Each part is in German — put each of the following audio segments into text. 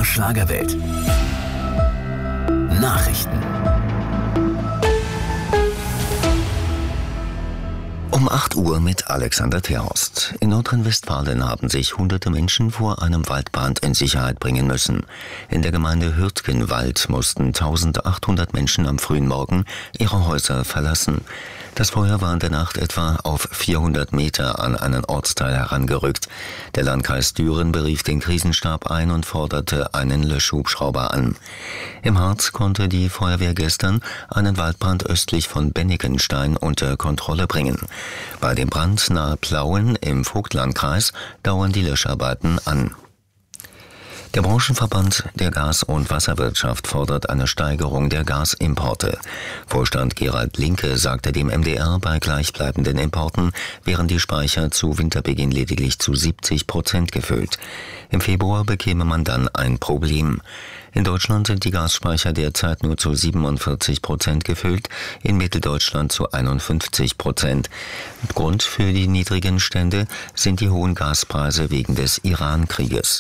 Schlagerwelt. Nachrichten. Um 8 Uhr mit Alexander Terhorst. In Nordrhein-Westfalen haben sich hunderte Menschen vor einem Waldbrand in Sicherheit bringen müssen. In der Gemeinde Hürtgenwald mussten 1800 Menschen am frühen Morgen ihre Häuser verlassen. Das Feuer war in der Nacht etwa auf 400 Meter an einen Ortsteil herangerückt. Der Landkreis Düren berief den Krisenstab ein und forderte einen Löschhubschrauber an. Im Harz konnte die Feuerwehr gestern einen Waldbrand östlich von Bennigenstein unter Kontrolle bringen. Bei dem Brand nahe Plauen im Vogtlandkreis dauern die Löscharbeiten an. Der Branchenverband der Gas- und Wasserwirtschaft fordert eine Steigerung der Gasimporte. Vorstand Gerald Linke sagte dem MDR, bei gleichbleibenden Importen wären die Speicher zu Winterbeginn lediglich zu 70% gefüllt. Im Februar bekäme man dann ein Problem. In Deutschland sind die Gasspeicher derzeit nur zu 47% gefüllt, in Mitteldeutschland zu 51%. Grund für die niedrigen Stände sind die hohen Gaspreise wegen des Iran-Krieges.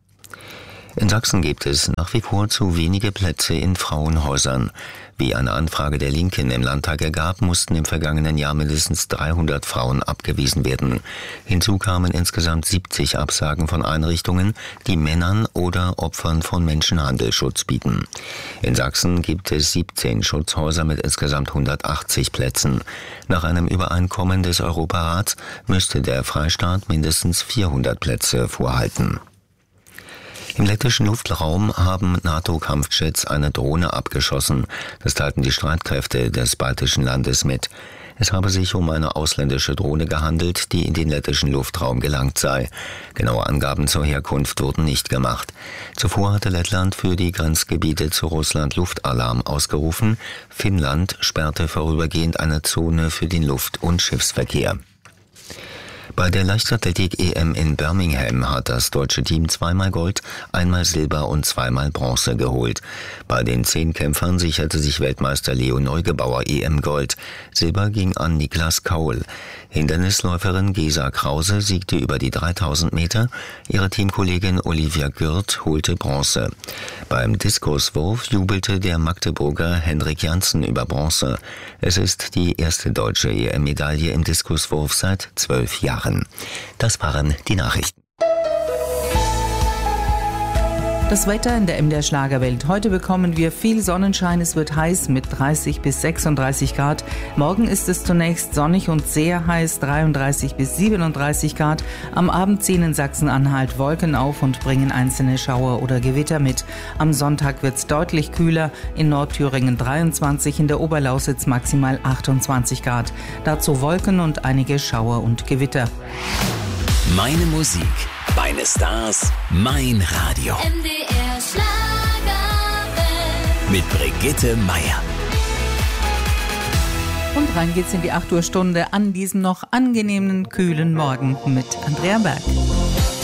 In Sachsen gibt es nach wie vor zu wenige Plätze in Frauenhäusern. Wie eine Anfrage der Linken im Landtag ergab, mussten im vergangenen Jahr mindestens 300 Frauen abgewiesen werden. Hinzu kamen insgesamt 70 Absagen von Einrichtungen, die Männern oder Opfern von Menschenhandel Schutz bieten. In Sachsen gibt es 17 Schutzhäuser mit insgesamt 180 Plätzen. Nach einem Übereinkommen des Europarats müsste der Freistaat mindestens 400 Plätze vorhalten. Im lettischen Luftraum haben NATO-Kampfjets eine Drohne abgeschossen. Das teilten die Streitkräfte des baltischen Landes mit. Es habe sich um eine ausländische Drohne gehandelt, die in den lettischen Luftraum gelangt sei. Genaue Angaben zur Herkunft wurden nicht gemacht. Zuvor hatte Lettland für die Grenzgebiete zu Russland Luftalarm ausgerufen. Finnland sperrte vorübergehend eine Zone für den Luft- und Schiffsverkehr. Bei der Leichtathletik-EM in Birmingham hat das deutsche Team zweimal Gold, einmal Silber und zweimal Bronze geholt. Bei den 10 Kämpfern sicherte sich Weltmeister Leo Neugebauer EM-Gold. Silber ging an Niklas Kaul. Hindernisläuferin Gesa Krause siegte über die 3000 Meter. Ihre Teamkollegin Olivia Gürt holte Bronze. Beim Diskuswurf jubelte der Magdeburger Henrik Janssen über Bronze. Es ist die erste deutsche EM-Medaille im Diskuswurf seit 12 Jahren. Das waren die Nachrichten. Das Wetter in der MDR Schlagerwelt. Heute bekommen wir viel Sonnenschein. Es wird heiß mit 30 bis 36 Grad. Morgen ist es zunächst sonnig und sehr heiß, 33 bis 37 Grad. Am Abend ziehen in Sachsen-Anhalt Wolken auf und bringen einzelne Schauer oder Gewitter mit. Am Sonntag wird es deutlich kühler. In Nordthüringen 23, in der Oberlausitz maximal 28 Grad. Dazu Wolken und einige Schauer und Gewitter. Meine Musik, meine Stars, mein Radio. MDR Schlagerwelt. Mit Brigitte Meier. Und rein geht's in die 8 Uhr Stunde an diesem noch angenehmen, kühlen Morgen mit Andrea Berg.